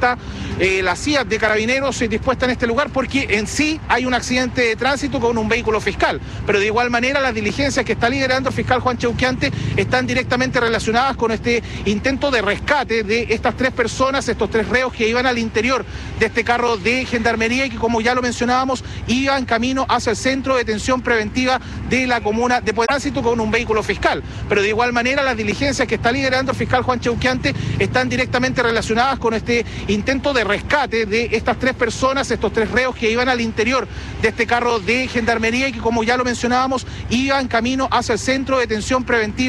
está la CIA de Carabineros dispuesta en este lugar, porque en sí hay un accidente de tránsito con un vehículo fiscal, pero de igual manera las diligencias que está liderando el fiscal Juan Chauquiante están directamente relacionadas con este intento de rescate de estas 3 personas, estos 3 reos que iban al interior de este carro de gendarmería y que, como ya lo mencionábamos, iban camino hacia el centro de detención preventiva de la comuna de Tránsito con un vehículo fiscal, pero de igual manera las diligencias que está liderando el fiscal Juan Chauquiante están directamente relacionadas con este intento de rescate de estas 3 personas, estos 3 reos que iban al interior de este carro de gendarmería y que, como ya lo mencionábamos, iban camino hacia el centro de detención preventiva